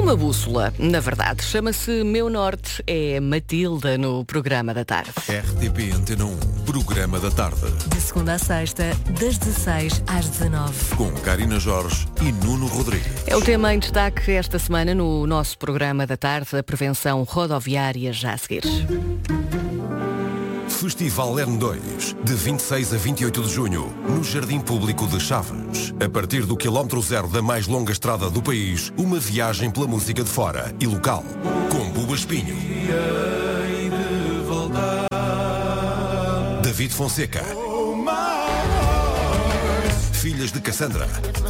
Uma bússola, na verdade, chama-se Meu Norte, é Matilda no programa da tarde. RTP Antena 1, programa da tarde. De segunda a sexta, das 16 às 19. Com Karina Jorge e Nuno Rodrigues. É o tema em destaque esta semana no nosso programa da tarde, a prevenção rodoviária, já a seguir. Festival N2, de 26 a 28 de junho, no Jardim Público de Chaves. A partir do quilómetro zero da mais longa estrada do país, uma viagem pela música de fora e local, com Buba Espinho, David Fonseca, Filhas de Cassandra,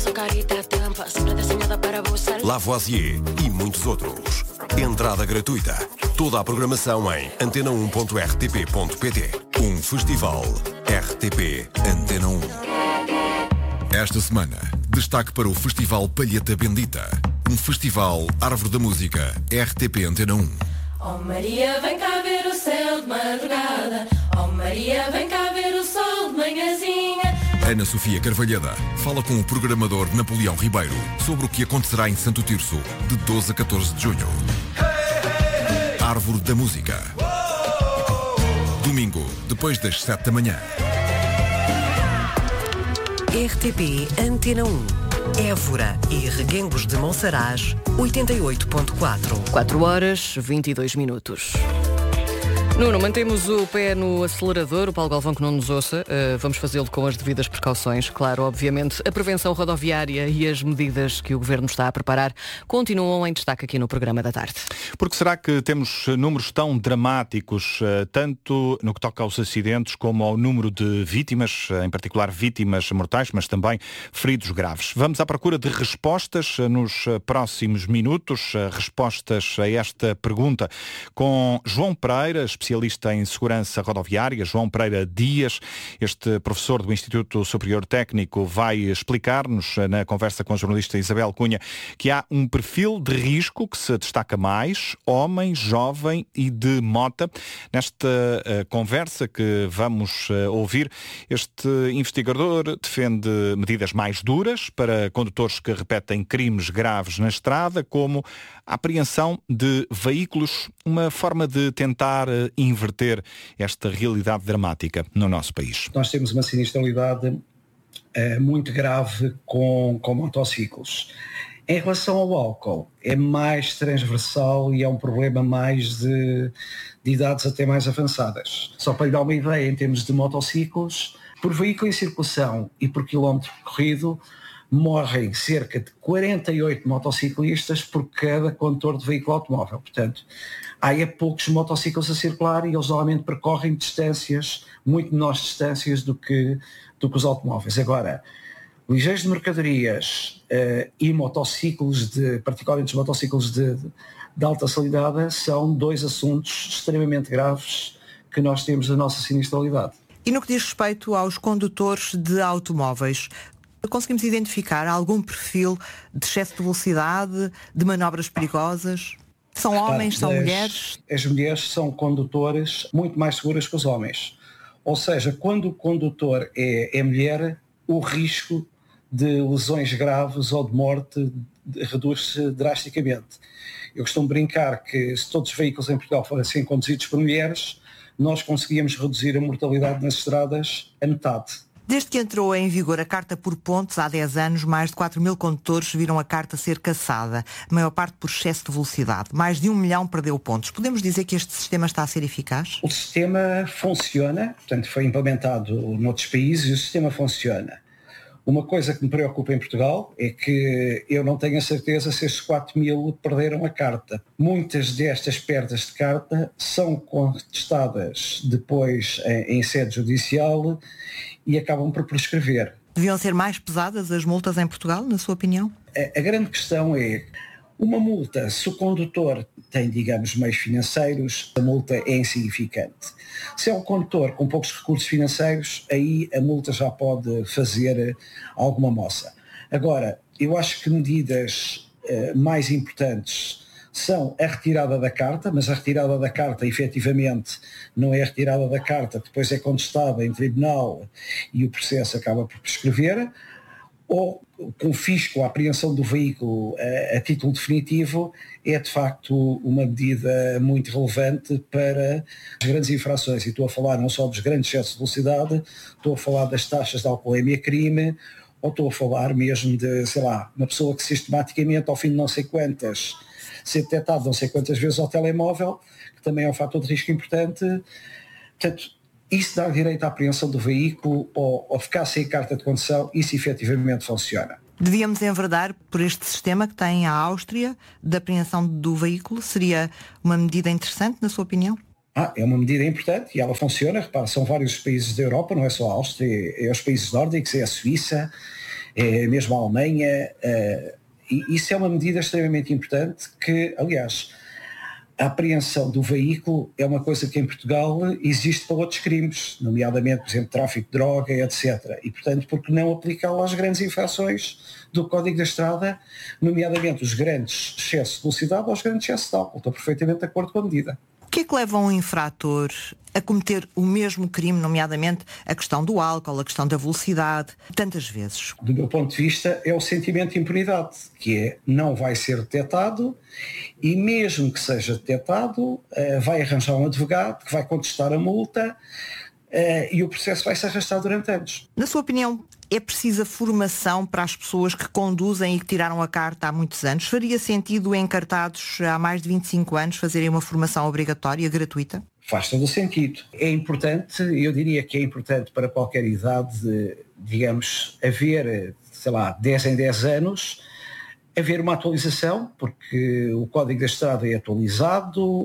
Lavoisier e muitos outros. Entrada gratuita. Toda a programação em antena1.rtp.pt. Um festival RTP Antena 1. Esta semana, destaque para o Festival Palheta Bendita. Um festival Árvore da Música RTP Antena 1. Oh Maria, vem cá ver o céu de madrugada. Oh Maria, vem cá ver o sol de manhãzinha. Ana Sofia Carvalhada fala com o programador Napoleão Ribeiro sobre o que acontecerá em Santo Tirso, de 12 a 14 de junho. Árvore da Música. Domingo, depois das 7 da manhã. RTP Antena 1. Évora e Reguengos de Monsaraz, 88.4. 4 horas, 22 minutos. Nuno, mantemos o pé no acelerador, o Paulo Galvão que não nos ouça, vamos fazê-lo com as devidas precauções, claro, obviamente. A prevenção rodoviária e as medidas que o Governo está a preparar continuam em destaque aqui no programa da tarde. Porque será que temos números tão dramáticos, tanto no que toca aos acidentes como ao número de vítimas, em particular vítimas mortais, mas também feridos graves? Vamos à procura de respostas nos próximos minutos, respostas a esta pergunta com João Pereira, especialista em segurança rodoviária. João Pereira Dias, este professor do Instituto Superior Técnico, vai explicar-nos na conversa com a jornalista Isabel Cunha que há um perfil de risco que se destaca mais, homem, jovem e de mota. Nesta conversa que vamos ouvir, este investigador defende medidas mais duras para condutores que repetem crimes graves na estrada, como a apreensão de veículos, uma forma de tentar inverter esta realidade dramática no nosso país. Nós temos uma sinistralidade muito grave com motociclos. Em relação ao álcool, é mais transversal e é um problema mais de idades até mais avançadas. Só para lhe dar uma ideia, em termos de motociclos, por veículo em circulação e por quilómetro percorrido, morrem cerca de 48 motociclistas por cada condutor de veículo automóvel. Portanto, há poucos motociclos a circular e eles normalmente percorrem distâncias, muito menores distâncias do que os automóveis. Agora, ligeiros de mercadorias e motociclos, particularmente os motociclos de alta cilindrada, são dois assuntos extremamente graves que nós temos na nossa sinistralidade. E no que diz respeito aos condutores de automóveis, conseguimos identificar algum perfil de excesso de velocidade, de manobras perigosas? São homens, são mulheres? As mulheres são condutores muito mais seguras que os homens. Ou seja, quando o condutor é mulher, o risco de lesões graves ou de morte reduz-se drasticamente. Eu costumo brincar que se todos os veículos em Portugal fossem conduzidos por mulheres, nós conseguíamos reduzir a mortalidade nas estradas a metade. Desde que entrou em vigor a Carta por Pontos, há 10 anos, mais de 4 mil condutores viram a carta ser cassada, a maior parte por excesso de velocidade. Mais de 1 milhão perdeu pontos. Podemos dizer que este sistema está a ser eficaz? O sistema funciona, portanto foi implementado noutros países e o sistema funciona. Uma coisa que me preocupa em Portugal é que eu não tenho a certeza se estes 4 mil perderam a carta. Muitas destas perdas de carta são contestadas depois em sede judicial e acabam por prescrever. Deviam ser mais pesadas as multas em Portugal, na sua opinião? A grande questão é, uma multa, se o condutor tem, digamos, meios financeiros, a multa é insignificante. Se é um condutor com poucos recursos financeiros, aí a multa já pode fazer alguma moça. Agora, eu acho que medidas mais importantes são a retirada da carta, mas a retirada da carta efetivamente não é a retirada da carta, depois é contestada em tribunal e o processo acaba por prescrever. ou confisco a apreensão do veículo a título definitivo, é de facto uma medida muito relevante para as grandes infrações. E estou a falar não só dos grandes excessos de velocidade, estou a falar das taxas de alcoolemia crime, ou estou a falar mesmo de, sei lá, uma pessoa que sistematicamente, ao fim de não sei quantas, ser detectado não sei quantas vezes ao telemóvel, que também é um fator de risco importante. Portanto, isso dá direito à apreensão do veículo ou ficar sem carta de condução, isso efetivamente funciona. Devíamos enverdar por este sistema que tem a Áustria de apreensão do veículo? Seria uma medida interessante, na sua opinião? É uma medida importante e ela funciona. Repara, são vários países da Europa, não é só a Áustria, é os países nórdicos, é a Suíça, é mesmo a Alemanha. E isso é uma medida extremamente importante que, aliás, a apreensão do veículo é uma coisa que em Portugal existe para outros crimes, nomeadamente, por exemplo, tráfico de droga, etc. E, portanto, por que não aplicá-la às grandes infrações do Código da Estrada, nomeadamente os grandes excessos de velocidade ou os grandes excessos de álcool? Estou perfeitamente de acordo com a medida. O que é que leva um infrator a cometer o mesmo crime, nomeadamente a questão do álcool, a questão da velocidade, tantas vezes? Do meu ponto de vista, é o sentimento de impunidade, que é não vai ser detectado e mesmo que seja detectado, vai arranjar um advogado que vai contestar a multa e o processo vai se arrastar durante anos. Na sua opinião, é precisa formação para as pessoas que conduzem e que tiraram a carta há muitos anos? Faria sentido encartados há mais de 25 anos fazerem uma formação obrigatória, gratuita? Faz todo o sentido. É importante, eu diria que é importante para qualquer idade, digamos, haver, sei lá, 10 em 10 anos, haver uma atualização, porque o Código da Estrada é atualizado,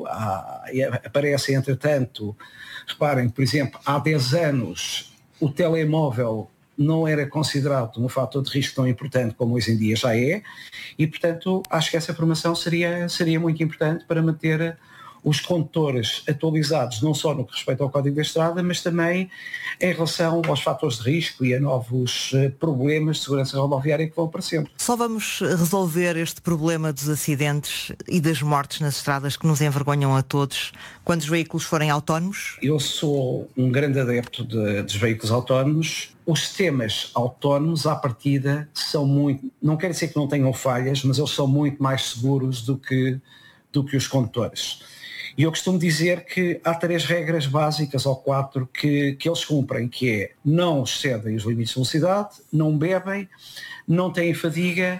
aparecem, entretanto, reparem, por exemplo, há 10 anos o telemóvel não era considerado um fator de risco tão importante como hoje em dia já é, e, portanto, acho que essa formação seria muito importante para manter os condutores atualizados, não só no que respeita ao Código da Estrada, mas também em relação aos fatores de risco e a novos problemas de segurança rodoviária que vão aparecendo. Só vamos resolver este problema dos acidentes e das mortes nas estradas que nos envergonham a todos quando os veículos forem autónomos? Eu sou um grande adepto dos veículos autónomos. Os sistemas autónomos, à partida, são muito, não quero dizer que não tenham falhas, mas eles são muito mais seguros do que os condutores. E eu costumo dizer que há 3 regras básicas ou 4 que eles cumprem, que é não excedem os limites de velocidade, não bebem, não têm fadiga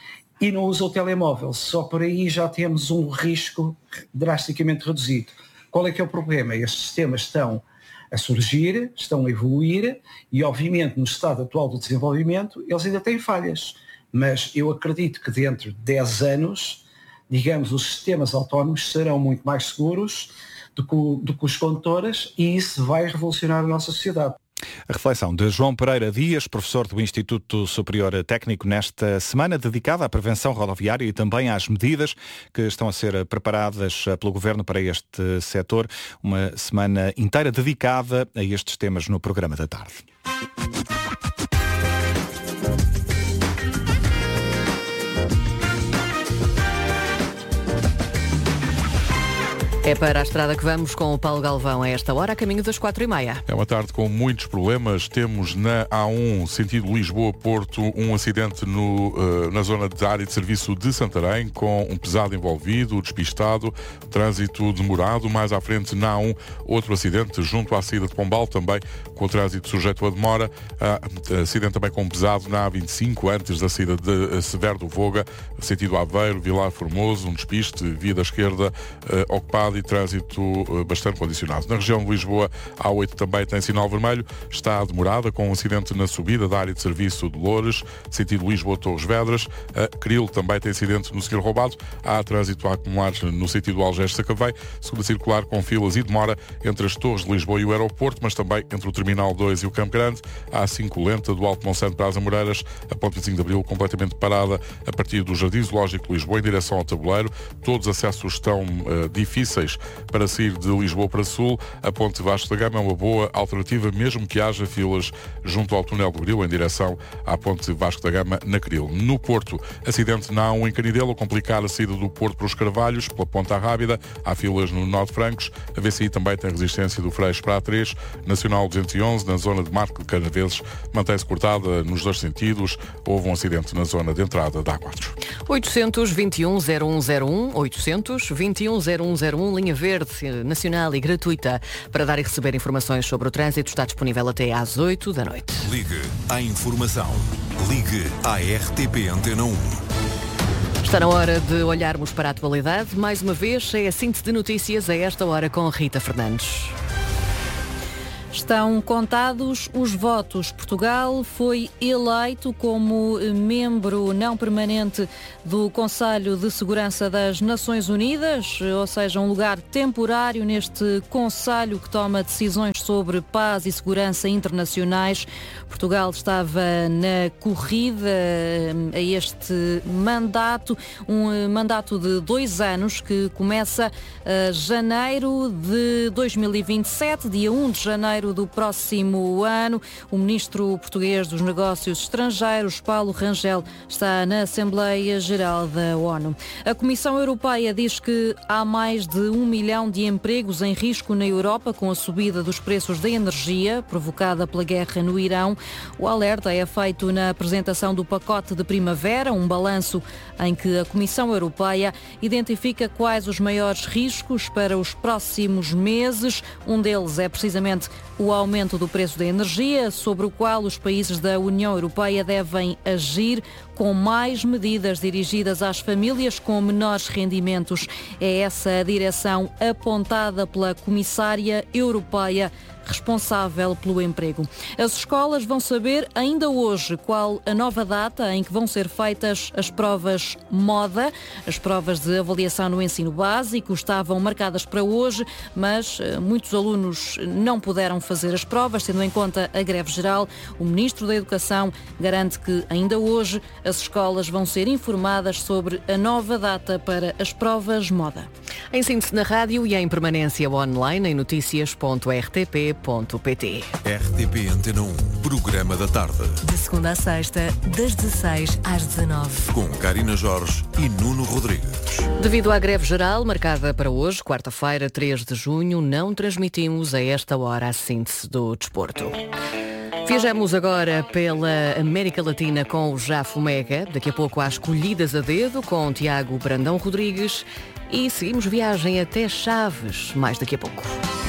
e não usam o telemóvel. Só por aí já temos um risco drasticamente reduzido. Qual é que é o problema? Estes sistemas estão a surgir, estão a evoluir e, obviamente, no estado atual do desenvolvimento, eles ainda têm falhas. Mas eu acredito que dentro de 10 anos, digamos, os sistemas autónomos serão muito mais seguros do que os condutores e isso vai revolucionar a nossa sociedade. A reflexão de João Pereira Dias, professor do Instituto Superior Técnico, nesta semana dedicada à prevenção rodoviária e também às medidas que estão a ser preparadas pelo Governo para este setor. Uma semana inteira dedicada a estes temas no programa da tarde. É para a estrada que vamos com o Paulo Galvão a esta hora, a caminho das 4h30. É uma tarde com muitos problemas. Temos na A1, sentido Lisboa-Porto, um acidente na zona da área de serviço de Santarém, com um pesado envolvido, despistado, trânsito demorado. Mais à frente, na A1, outro acidente junto à saída de Pombal, também com o trânsito sujeito a demora. Acidente também com um pesado na A25, antes da saída de Severo do Voga, sentido Aveiro, Vilar Formoso, um despiste, via da esquerda ocupada e trânsito bastante condicionado. Na região de Lisboa, a A8 também tem sinal vermelho, está demorada, com um acidente na subida da área de serviço de Loures, sentido Lisboa-Torres Vedras. A Cril também tem acidente no Senhor Roubado. Há trânsito a acumular no sentido Algés-Sacavém, segunda circular com filas e demora entre as Torres de Lisboa e o aeroporto, mas também entre o Terminal 2 e o Campo Grande. A A5 lenta do Alto Monsanto para as Amoreiras, a ponte 25 de Abril completamente parada a partir do Jardim Zoológico de Lisboa em direção ao Tabuleiro. Todos os acessos estão difíceis difíceis para sair de Lisboa para Sul, a Ponte Vasco da Gama é uma boa alternativa, mesmo que haja filas junto ao túnel do Grilo, em direção à Ponte Vasco da Gama, na Cril. No Porto, acidente na A1 em Canidelo, a complicar a saída do Porto para os Carvalhos, pela Ponta Rábida, há filas no Nó de Francos. A VCI também tem resistência do Freixo para a A3, Nacional 211, na zona de Marco de Canaveses, mantém-se cortada nos dois sentidos. Houve um acidente na zona de entrada da A4. 821-0101, 821-0101, linha verde, nacional e gratuita. Para dar e receber informações sobre o trânsito, está disponível até às 8 da noite. Ligue à informação. Ligue à RTP Antena 1. Está na hora de olharmos para a atualidade. Mais uma vez, é a síntese de notícias a esta hora com Rita Fernandes. Estão contados os votos. Portugal foi eleito como membro não permanente do Conselho de Segurança das Nações Unidas, ou seja, um lugar temporário neste Conselho que toma decisões sobre paz e segurança internacionais. Portugal estava na corrida a este mandato, um mandato de 2 anos que começa janeiro de 2027, dia 1 de janeiro do próximo ano. O ministro português dos Negócios Estrangeiros, Paulo Rangel, está na Assembleia Geral da ONU. A Comissão Europeia diz que há mais de 1 milhão de empregos em risco na Europa com a subida dos preços da energia provocada pela guerra no Irão. O alerta é feito na apresentação do pacote de primavera, um balanço em que a Comissão Europeia identifica quais os maiores riscos para os próximos meses. Um deles é precisamente o aumento do preço da energia, sobre o qual os países da União Europeia devem agir com mais medidas dirigidas às famílias com menores rendimentos. É essa a direção apontada pela Comissária Europeia responsável pelo emprego. As escolas vão saber ainda hoje qual a nova data em que vão ser feitas as provas MODA. As provas de avaliação no ensino básico estavam marcadas para hoje, mas muitos alunos não puderam fazer as provas, tendo em conta a greve geral. O Ministro da Educação garante que ainda hoje as escolas vão ser informadas sobre a nova data para as provas MODA. Em síntese na rádio e em permanência online em noticias.rtp.pt. RTP Antena 1, programa da tarde. De segunda a sexta, das 16 às 19. Com Karina Jorge e Nuno Rodrigues. Devido à greve geral marcada para hoje, quarta-feira, 3 de junho, não transmitimos a esta hora a síntese do desporto. Viajamos agora pela América Latina com o Jafo Mega. Daqui a pouco há escolhidas a dedo com Tiago Brandão Rodrigues. E seguimos viagem até Chaves, mais daqui a pouco.